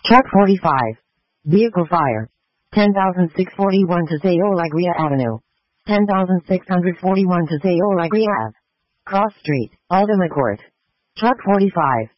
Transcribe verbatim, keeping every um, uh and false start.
Truck forty-five. Vehicle fire. ten thousand six hundred forty-one to Paseo Alegria Avenue. ten thousand six hundred forty-one to Paseo Alegria Ave. Cross Street, Aldama Court. Truck forty-five.